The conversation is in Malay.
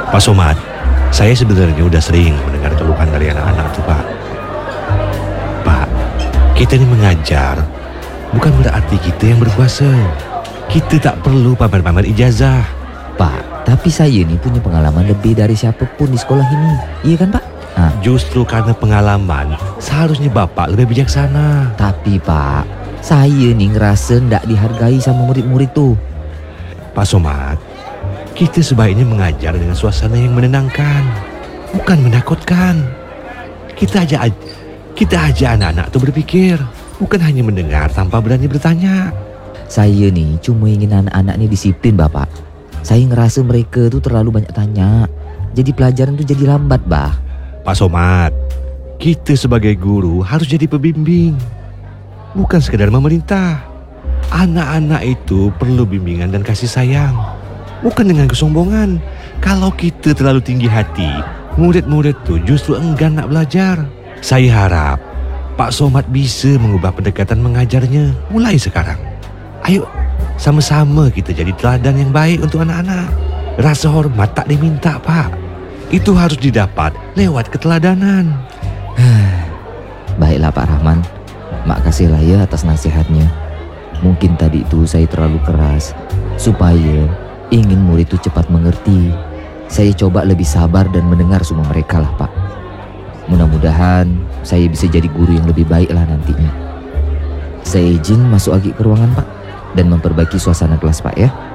Pak Somad, saya sebenarnya udah sering mendengar keluhan dari anak-anak tuh Pak. Pak, kita ini mengajar bukan berarti kita yang berkuasa. Kita tak perlu pamer-pamer ijazah. Pak, tapi saya nih punya pengalaman lebih dari siapapun di sekolah ini. Iya kan Pak? Justru karena pengalaman, seharusnya Bapak lebih bijaksana. Tapi Pak, saya nih ngerasa ndak dihargai sama murid-murid tuh. Pak Somad, kita sebaiknya mengajar dengan suasana yang menenangkan, bukan menakutkan. Kita aja anak-anak tuh berpikir, bukan hanya mendengar tanpa berani bertanya. Saya nih cuma ingin anak-anak nih disiplin Bapak. Saya ngerasa mereka tuh terlalu banyak tanya. Jadi pelajaran tuh jadi lambat bah. Pak Somad, kita sebagai guru harus jadi pembimbing, bukan sekedar memerintah. Anak-anak itu perlu bimbingan dan kasih sayang, bukan dengan kesombongan. Kalau kita terlalu tinggi hati, murid-murid tuh justru enggan nak belajar. Saya harap Pak Somad bisa mengubah pendekatan mengajarnya mulai sekarang. Ayo, sama-sama kita jadi teladan yang baik untuk anak-anak. Rasa hormat tak diminta, Pak. Itu harus didapat lewat keteladanan. Baiklah Pak Rahman, makasihlah ya atas nasihatnya. Mungkin tadi itu saya terlalu keras. Supaya ingin murid itu cepat mengerti, saya coba lebih sabar dan mendengar semua mereka lah Pak. Mudah-mudahan saya bisa jadi guru yang lebih baik lah nantinya. Saya izin masuk lagi ke ruangan Pak dan memperbaiki suasana kelas Pak ya.